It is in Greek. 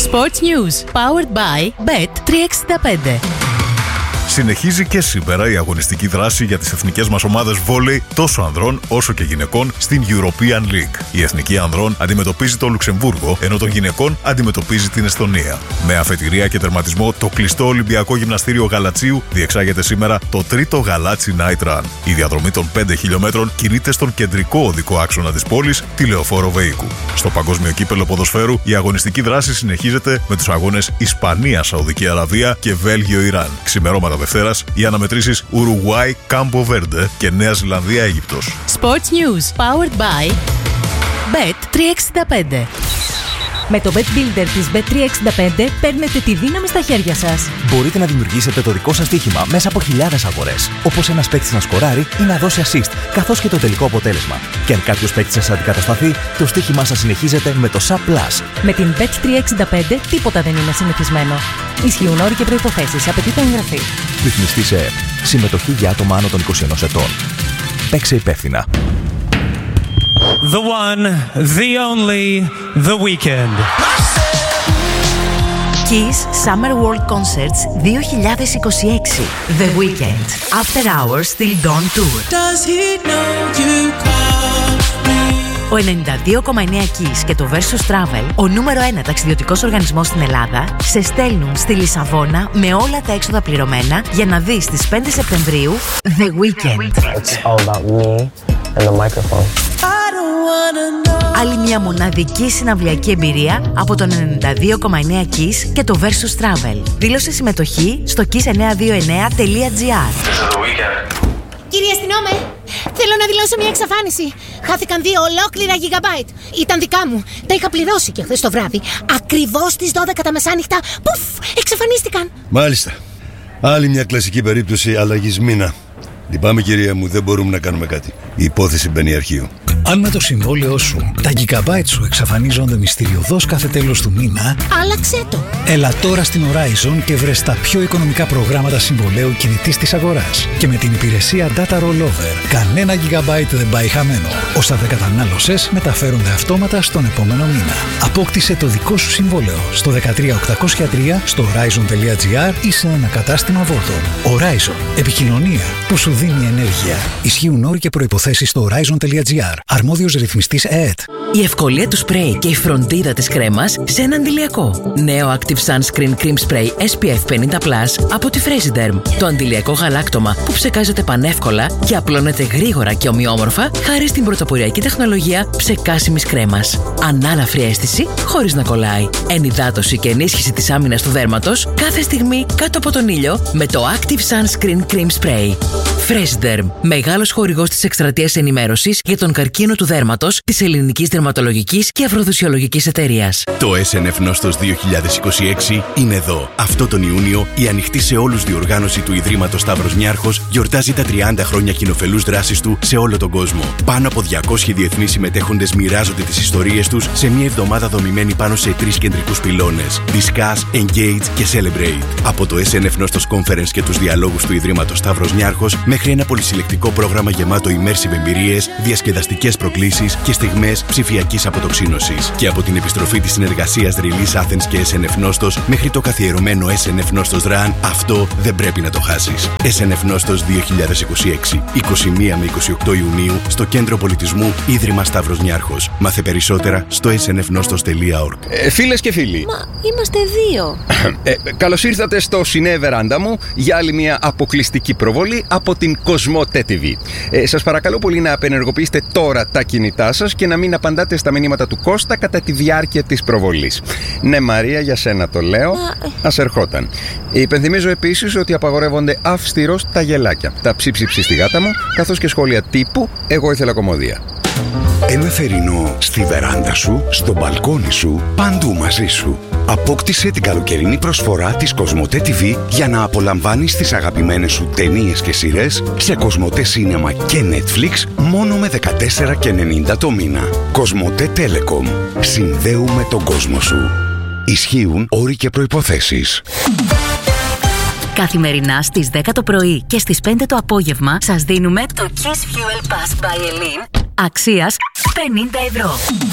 Sports News. Powered by Bet365. Συνεχίζει και σήμερα η αγωνιστική δράση για τις εθνικές μας ομάδες βόλεϊ τόσο ανδρών όσο και γυναικών στην European League. Η εθνική ανδρών αντιμετωπίζει το Λουξεμβούργο, ενώ των γυναικών αντιμετωπίζει την Εστονία. Με αφετηρία και τερματισμό το κλειστό Ολυμπιακό Γυμναστήριο Γαλατσίου διεξάγεται σήμερα το τρίτο Γαλάτσι Night Run. Η διαδρομή των 5 χιλιόμετρων κινείται στον κεντρικό οδικό άξονα της πόλης, τη Λεωφόρο Βεϊκού. Στο Παγκόσμιο Κύπελλο Ποδοσφαίρου η αγωνιστική δράση συνεχίζεται με τους αγώνες Ισπανία-Σαουδική Αραβία και Βέλγιο-Ιράν. Ξημερώματα Δευτέρας, οι αναμετρήσεις Ουρουγουάι, Κάμπο Βέρντε και Νέα Ζηλανδία-Αίγυπτος. Sports News. Powered by Bet365. Με το Bet Builder της Bet365 παίρνετε τη δύναμη στα χέρια σας. Μπορείτε να δημιουργήσετε το δικό σας στοίχημα μέσα από χιλιάδες αγορές. Όπως ένας παίκτης να σκοράρει ή να δώσει assist, καθώς και το τελικό αποτέλεσμα. Και αν κάποιος παίκτης σας αντικατασταθεί, το στοίχημά σας συνεχίζεται με το SAP Plus. Με την Bet365 τίποτα δεν είναι συνηθισμένο. Ισχύουν όροι και προϋποθέσεις. Απαιτείται εγγραφή. Ρυθμιστή σε ΕΕΠ. Συμμετοχή για άτομα άνω των 21 ετών. Παίξε υπεύθυνα. The one, the only, The Weeknd. Kiss Summer World Concerts 2026. The Weeknd. After Hours Till Dawn Tour. Does he know you call me? Ο 92,9 Kiss και το Versus Travel, ο νούμερο 1 ταξιδιωτικός οργανισμός στην Ελλάδα, σε στέλνουν στη Λισαβόνα με όλα τα έξοδα πληρωμένα για να δεις στις 5 Σεπτεμβρίου The Weeknd. It's all about me and the microphone. Άλλη μια μοναδική συναυλιακή εμπειρία από τον 92,9 Kiss και το Versus Travel. Δήλωσε συμμετοχή στο kiss929.gr. Κύριε αστυνόμε, θέλω να δηλώσω μια εξαφάνιση. Χάθηκαν 2 ολόκληρα gigabyte. Ήταν δικά μου. Τα είχα πληρώσει και χθες το βράδυ. Ακριβώς στις 12 τα μεσάνυχτα. Πουφ, εξαφανίστηκαν. Μάλιστα. Άλλη μια κλασική περίπτωση αλλαγής μήνα. Λυπάμαι κυρία μου, δεν μπορούμε να κάνουμε κάτι. Η υπόθεση μπαίνει αρχείο. Αν με το συμβόλαιό σου τα gigabyte σου εξαφανίζονται μυστηριωδώς κάθε τέλος του μήνα, άλλαξε το. Έλα τώρα στην Horizon και βρες τα πιο οικονομικά προγράμματα συμβολαίου κινητής της αγοράς. Και με την υπηρεσία Data Rollover, κανένα gigabyte δεν πάει χαμένο. Όσα δεν κατανάλωσες μεταφέρονται αυτόματα στον επόμενο μήνα. Απόκτησε το δικό σου συμβόλαιο στο 13803 στο horizon.gr ή σε ένα κατάστημα Vodafone. Horizon. Επικοινωνία που σου δίνει ενέργεια. Ισχύουν όροι και προϋποθέσεις στο horizon.gr. Αρμόδιος ρυθμιστής ΕΕΤ. Η ευκολία του σπρέι και η φροντίδα της κρέμας σε ένα αντιλιακό. Νέο Active Sunscreen Cream Spray SPF 50+ από τη Fresiderm. Το αντιλιακό γαλάκτωμα που ψεκάζεται πανεύκολα και απλώνεται γρήγορα και ομοιόμορφα χάρη στην πρωτοποριακή τεχνολογία ψεκάσιμης κρέμας. Ανάλαφρη αίσθηση χωρίς να κολλάει. Ενυδάτωση και ενίσχυση της άμυνας του δέρματος κάθε στιγμή κάτω από τον ήλιο με το Active Sunscreen Cream Spray. Fresiderm. Μεγάλος χορηγός της εκστρατείας ενημέρωσης για τον καρκίνο του δέρματος της Ελληνικής Δερματολογικής και Αφροδισιολογικής Εταιρείας. Το SNF Νόστος 2026 είναι εδώ. Αυτό τον Ιούνιο η ανοιχτή σε όλους διοργάνωση του Ιδρύματος Σταύρος Νιάρχος γιορτάζει τα 30 χρόνια κοινοφελούς δράσης του σε όλο τον κόσμο. Πάνω από 200 διεθνείς συμμετέχοντες μοιράζονται τις ιστορίες τους σε μια εβδομάδα δομημένη πάνω σε 3 κεντρικούς πυλώνες: Discuss, Engage και Celebrate. Από το SNF Νόστος Conference και τους διαλόγους του Ιδρύματος Σταύρος Νιάρχος μέχρι ένα πολυσυλλεκτικό πρόγραμμα γεμάτο immersive εμπειρίες, διασκεδαστικές προκλήσεις και στιγμές ψηφιακής αποτοξίνωσης. Και από την επιστροφή της συνεργασίας Release Athens και SNF Νόστος μέχρι το καθιερωμένο SNF Νόστος Run, αυτό δεν πρέπει να το χάσεις. SNF Νόστος 2026, 21 με 28 Ιουνίου, στο Κέντρο Πολιτισμού Ίδρυμα Σταύρος Νιάρχος. Μάθε περισσότερα στο snfnostos.org. Φίλες και φίλοι, Μα είμαστε 2. καλώς ήρθατε στο Σινέ Βεράντα μου για άλλη μια αποκλειστική προβολή από την Κοσμοτέ TV. Σας παρακαλώ πολύ να απενεργοποιήσετε τώρα τα κινητά σας και να μην απαντάτε στα μηνύματα του Κώστα κατά τη διάρκεια της προβολής. Ναι, Μαρία, για σένα το λέω. Ας ερχόταν. Υπενθυμίζω επίσης ότι απαγορεύονται αυστηρώς τα γελάκια, τα ψίψιψη στη γάτα μου, καθώς και σχόλια τύπου «Εγώ ήθελα κομμωδία». Ένα θερινό στη βεράντα σου, στο μπαλκόνι σου, παντού μαζί σου. Απόκτησε την καλοκαιρινή προσφορά της Κοσμοτέ TV για να απολαμβάνεις τις αγαπημένες σου ταινίες και σειρές σε Κοσμοτέ Cinema και Netflix μόνο με 14,90 το μήνα. Κοσμοτέ Telecom. Συνδέουμε τον κόσμο σου. Ισχύουν όροι και προϋποθέσεις. Καθημερινά στις 10 το πρωί και στις 5 το απόγευμα σας δίνουμε το Kiss Fuel Pass by Elin αξίας 50 ευρώ.